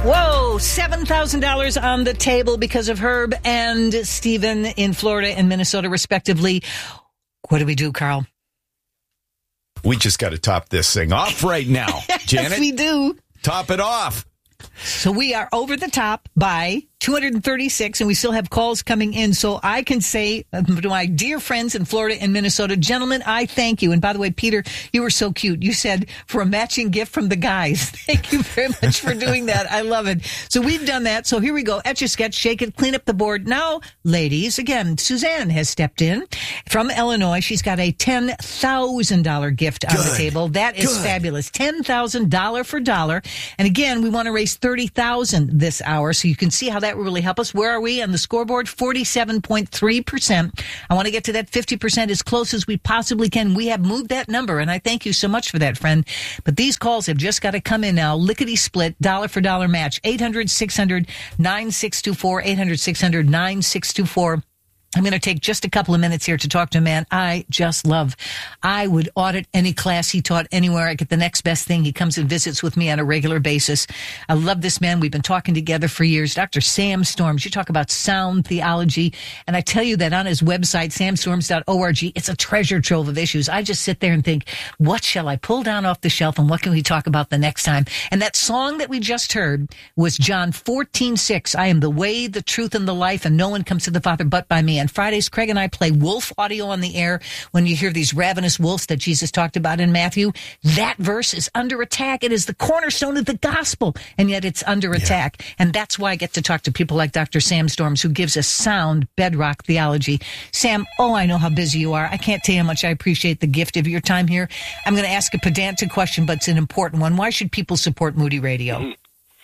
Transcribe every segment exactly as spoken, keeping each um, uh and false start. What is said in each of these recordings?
Whoa, seven thousand dollars on the table because of Herb and Stephen in Florida and Minnesota, respectively. What do we do, Carl? We just got to top this thing off right now, Janet. Yes, we do. Top it off. So we are over the top by two hundred thirty-six, and we still have calls coming in. So I can say to my dear friends in Florida and Minnesota, gentlemen, I thank you. And by the way, Peter, you were so cute. You said for a matching gift from the guys. Thank you very much for doing that. I love it. So we've done that. So here we go. Etch a sketch, shake it, clean up the board. Now, ladies, again, Suzanne has stepped in from Illinois. She's got a ten thousand dollars gift on Good. the table. That is Good. fabulous. ten thousand dollars dollar for dollar. And again, we want to raise thirty thousand dollars this hour. So you can see how that will really help us. Where are we on the scoreboard? forty-seven point three percent. I want to get to that fifty percent as close as we possibly can. We have moved that number, and I thank you so much for that, friend. But these calls have just got to come in now. Lickety split, dollar for dollar match. eight hundred, six hundred, nine six two four, eight hundred, six hundred, nine six two four. I'm going to take just a couple of minutes here to talk to a man I just love. I would audit any class he taught anywhere. I get the next best thing. He comes and visits with me on a regular basis. I love this man. We've been talking together for years. Doctor Sam Storms. You talk about sound theology. And I tell you that on his website, sam storms dot org, it's a treasure trove of issues. I just sit there and think, what shall I pull down off the shelf and what can we talk about the next time? And that song that we just heard was John fourteen six. I am the way, the truth, and the life, and no one comes to the Father but by me. And Fridays, Craig and I play wolf audio on the air when you hear these ravenous wolves that Jesus talked about in Matthew. That verse is under attack. It is the cornerstone of the gospel, and yet it's under yeah. attack. And that's why I get to talk to people like Doctor Sam Storms, who gives us sound bedrock theology. Sam, oh, I know how busy you are. I can't tell you how much I appreciate the gift of your time here. I'm going to ask a pedantic question, but it's an important one. Why should people support Moody Radio? Mm-hmm.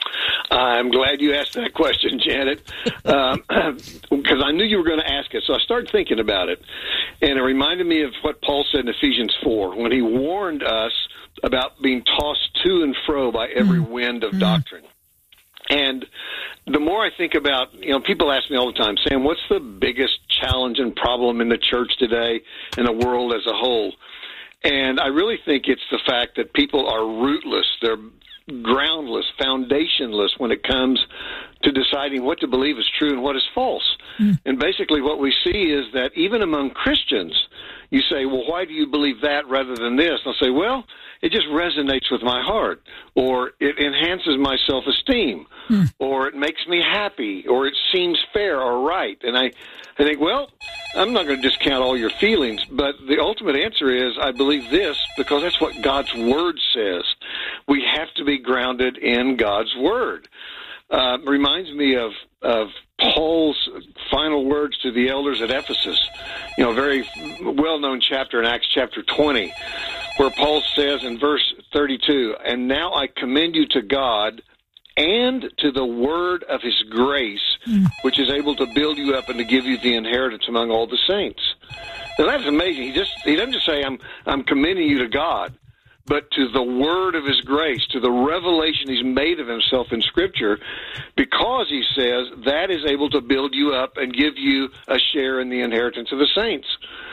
I'm glad you asked that question, Janet, um, because I knew you were going to ask it. So I started thinking about it, and it reminded me of what Paul said in Ephesians four when he warned us about being tossed to and fro by every mm. wind of mm. doctrine. And the more I think about, you know, people ask me all the time, Sam, what's the biggest challenge and problem in the church today and the world as a whole? And I really think it's the fact that people are rootless. They're groundless, foundationless when it comes to deciding what to believe is true and what is false. Mm. And basically what we see is that even among Christians, you say, well, why do you believe that rather than this? And I'll say, well, it just resonates with my heart, or it enhances my self-esteem, mm. or it makes me happy, or it seems fair or right. And I, I think, well, I'm not going to discount all your feelings, but the ultimate answer is I believe this because that's what God's Word says. We have to be grounded in God's Word. Uh, reminds me of, of Paul's final words to the elders at Ephesus, you know, a very well-known chapter in Acts chapter twenty, where Paul says in verse thirty-two, and now I commend you to God and to the word of his grace, mm. which is able to build you up and to give you the inheritance among all the saints. Now that's amazing. He just he doesn't just say, I'm I'm commending you to God, but to the word of his grace, to the revelation he's made of himself in Scripture, because he says that is able to build you up and give you a share in the inheritance of the saints.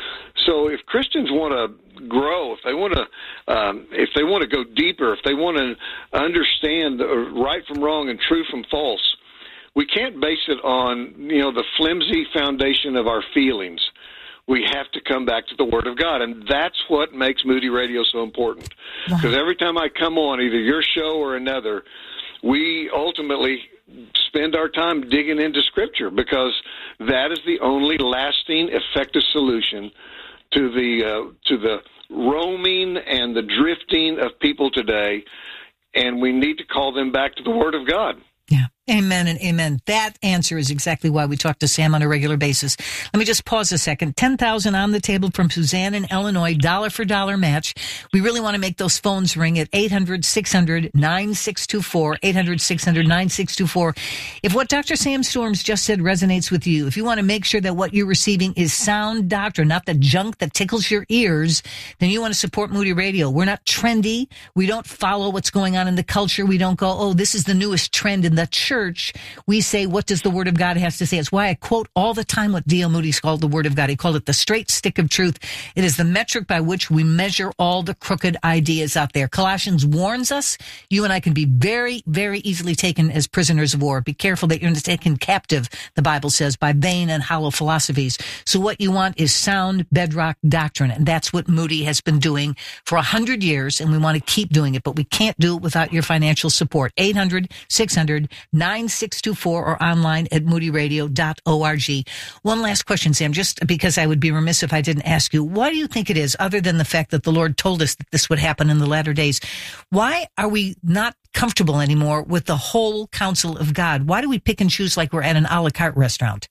So if Christians want to grow, if they want to, um, if they want to go deeper, if they want to understand the right from wrong and true from false, we can't base it on, you know, the flimsy foundation of our feelings. We have to come back to the Word of God, and that's what makes Moody Radio so important. Because every time I come on, either your show or another, we ultimately spend our time digging into Scripture, because that is the only lasting, effective solution to the uh, to the roaming and the drifting of people today, and we need to call them back to the Word of God. Yeah. Amen and amen. That answer is exactly why we talk to Sam on a regular basis. Let me just pause a second. ten thousand dollars on the table from Suzanne in Illinois, dollar for dollar match. We really want to make those phones ring at eight hundred, six hundred, nine six two four, eight hundred, six hundred, nine six two four. If what Doctor Sam Storms just said resonates with you, if you want to make sure that what you're receiving is sound doctrine, not the junk that tickles your ears, then you want to support Moody Radio. We're not trendy. We don't follow what's going on in the culture. We don't go, oh, this is the newest trend in the church. church, we say, what does the Word of God has to say? It's why I quote all the time what D L Moody's called the Word of God. He called it the straight stick of truth. It is the metric by which we measure all the crooked ideas out there. Colossians warns us, you and I can be very, very easily taken as prisoners of war. Be careful that you're not taken captive, the Bible says, by vain and hollow philosophies. So what you want is sound bedrock doctrine. And that's what Moody has been doing for a hundred years. And we want to keep doing it, but we can't do it without your financial support. eight hundred, six hundred, nine six two four or online at moody radio dot org. One last question, Sam, just because I would be remiss if I didn't ask you, why do you think it is, other than the fact that the Lord told us that this would happen in the latter days, why are we not comfortable anymore with the whole counsel of God? Why do we pick and choose like we're at an a la carte restaurant?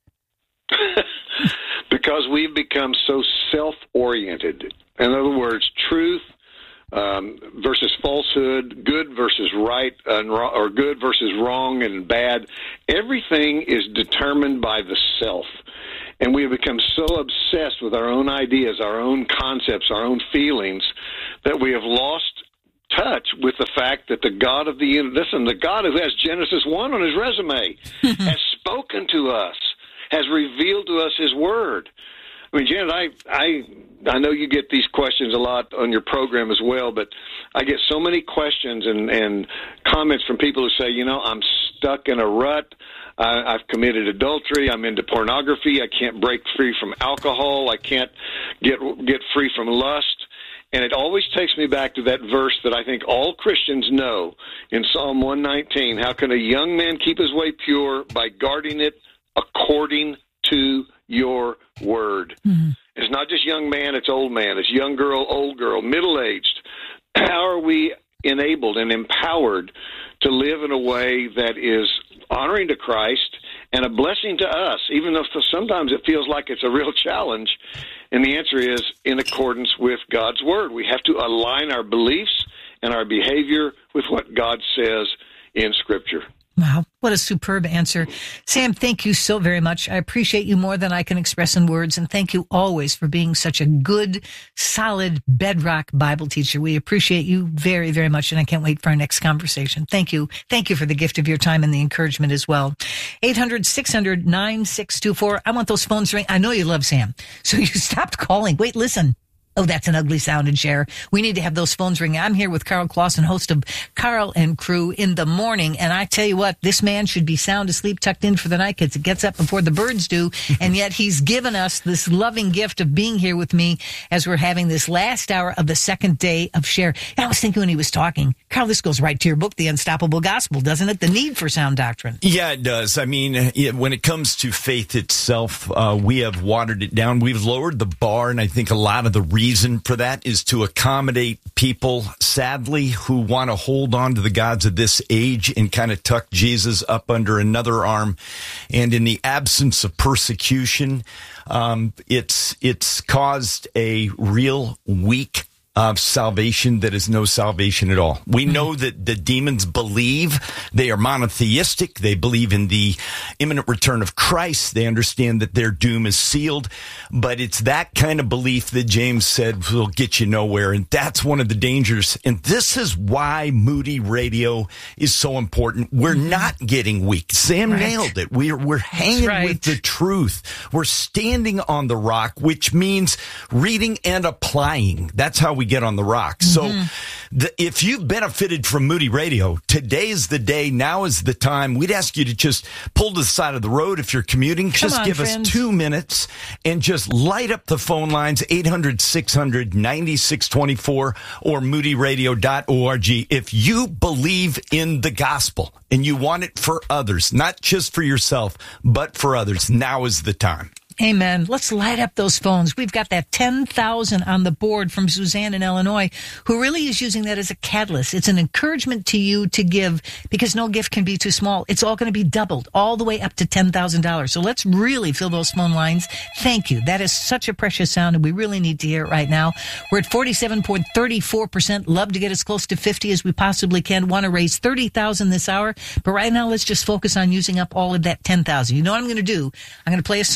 Because we've become so self-oriented. In other words, truth um, versus falsehood, good versus right, and wrong, or good versus wrong and bad. Everything is determined by the self. And we have become so obsessed with our own ideas, our own concepts, our own feelings, that we have lost touch with the fact that the God of the universe, listen, the God who has Genesis one on his resume has spoken to us, has revealed to us his word. I mean, Janet, I, I, I know you get these questions a lot on your program as well, but I get so many questions and, and comments from people who say, you know, I'm stuck in a rut. I, I've committed adultery. I'm into pornography. I can't break free from alcohol. I can't get get free from lust. And it always takes me back to that verse that I think all Christians know in Psalm one nineteen. How can a young man keep his way pure? By guarding it according to your word. Mm-hmm. It's not just young man, it's old man. It's young girl, old girl, middle-aged. How are we enabled and empowered to live in a way that is honoring to Christ and a blessing to us, even though sometimes it feels like it's a real challenge? And the answer is in accordance with God's word. We have to align our beliefs and our behavior with what God says in Scripture. Wow, what a superb answer. Sam, thank you so very much. I appreciate you more than I can express in words, and thank you always for being such a good, solid, bedrock Bible teacher. We appreciate you very, very much, and I can't wait for our next conversation. Thank you. Thank you for the gift of your time and the encouragement as well. eight hundred, six hundred, nine six two four. I want those phones ring. I know you love Sam, so you stopped calling. Wait, listen. Oh, that's an ugly sound and share. We need to have those phones ring. I'm here with Carl Clausen, host of Carl and Crew in the Morning. And I tell you what, this man should be sound asleep, tucked in for the night because it gets up before the birds do. And yet he's given us this loving gift of being here with me as we're having this last hour of the second day of Share. And I was thinking when he was talking, Carl, this goes right to your book, The Unstoppable Gospel, doesn't it? The need for sound doctrine. Yeah, it does. I mean, when it comes to faith itself, uh, we have watered it down. We've lowered the bar. And I think a lot of the reason reason for that is to accommodate people, sadly, who want to hold on to the gods of this age and kind of tuck Jesus up under another arm. And in the absence of persecution, um, it's it's caused a real weak of salvation that is no salvation at all. We know that the demons believe. They are monotheistic. They believe in the imminent return of Christ. They understand that their doom is sealed. But it's that kind of belief that James said will get you nowhere. And that's one of the dangers. And this is why Moody Radio is so important. We're not getting weak. Sam right. nailed it. We're, we're hanging right. with the truth. We're standing on the rock, which means reading and applying. That's how we get on the rock. Mm-hmm. So the, if you've benefited from Moody Radio, today's the day. Now is the time. We'd ask you to just pull to the side of the road if you're commuting. Come just on, give friends. us two minutes and just light up the phone lines, eight hundred, six hundred, ninety-six twenty-four or moody radio dot org. If you believe in the gospel and you want it for others, not just for yourself, but for others, now is the time. Amen. Let's light up those phones. We've got that ten thousand on the board from Suzanne in Illinois, who really is using that as a catalyst. It's an encouragement to you to give because no gift can be too small. It's all going to be doubled all the way up to ten thousand dollars. So let's really fill those phone lines. Thank you. That is such a precious sound, and we really need to hear it right now. We're at forty-seven point three four percent. Love to get as close to fifty as we possibly can. Want to raise thirty thousand this hour. But right now, let's just focus on using up all of that ten thousand. You know what I'm going to do? I'm going to play a song. This is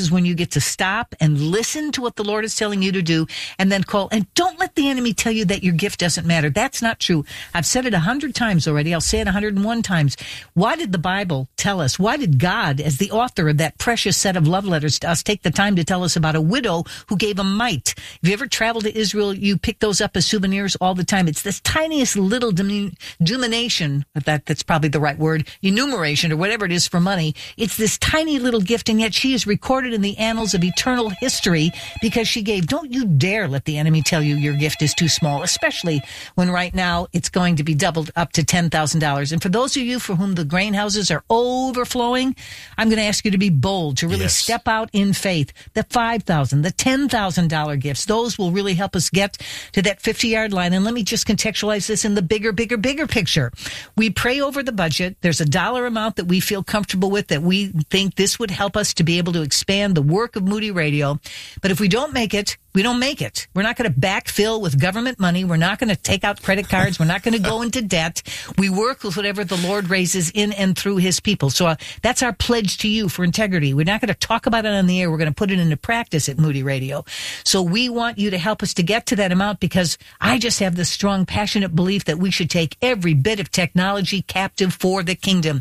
is when you get to stop and listen to what the Lord is telling you to do and then call. And don't let the enemy tell you that your gift doesn't matter. That's not true. I've said it a hundred times already. I'll say it a hundred and one times. Why did the Bible tell us? Why did God, as the author of that precious set of love letters to us, take the time to tell us about a widow who gave a mite? If you ever traveled to Israel, you pick those up as souvenirs all the time. It's this tiniest little diminution, if that, that's probably the right word, enumeration or whatever it is for money. It's this tiny little gift, and yet she is recorded in the annals of eternal history because she gave. Don't you dare let the enemy tell you your gift is too small, especially when right now it's going to be doubled up to ten thousand dollars. And for those of you for whom the grain houses are overflowing, I'm going to ask you to be bold, to really yes. step out in faith. The five thousand dollars, the ten thousand dollars gifts, those will really help us get to that fifty-yard line. And let me just contextualize this in the bigger, bigger, bigger picture. We pray over the budget. There's a dollar amount that we feel comfortable with, that we think this would help us to be able to expand the work of Moody Radio. But if we don't make it, we don't make it. We're not going to backfill with government money. We're not going to take out credit cards. We're not going to go into debt. We work with whatever the Lord raises in and through his people. So uh, that's our pledge to you for integrity. We're not going to talk about it on the air. We're going to put it into practice at Moody Radio. So we want you to help us to get to that amount, because I just have this strong, passionate belief that we should take every bit of technology captive for the kingdom.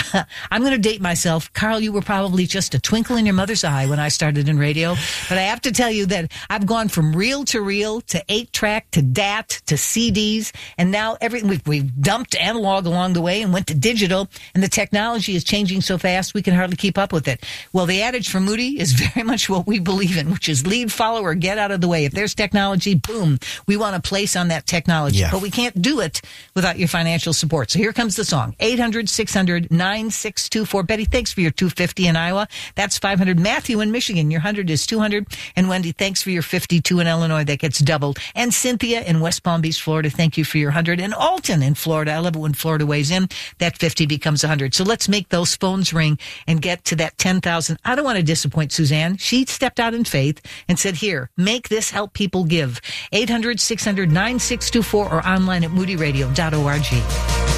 I'm going to date myself. Carl, you were probably just a twinkle in your mother's eye when I started in radio. But I have to tell you that I've gone from reel to reel to eight track to D A T to C Ds, and now every we've, we've dumped analog along the way and went to digital, and the technology is changing so fast we can hardly keep up with it. Well, the adage from Moody is very much what we believe in, which is lead, follow, or get out of the way. If there's technology, boom, we want to place on that technology. Yeah. But we can't do it without your financial support. So here comes the song, eight hundred, six hundred, nine six two four. Betty, thanks for your two hundred fifty in Iowa. That's five hundred. Matthew in Michigan, your one hundred is two hundred. And Wendy, thanks for your fifty-two in Illinois. That gets doubled. And Cynthia in West Palm Beach, Florida, thank you for your one hundred. And Alton in Florida, I love it when Florida weighs in. That fifty becomes one hundred. So let's make those phones ring and get to that ten thousand. I don't want to disappoint Suzanne. She stepped out in faith and said, here, make this help people give. eight hundred, six hundred, nine six two four or online at moody radio dot org.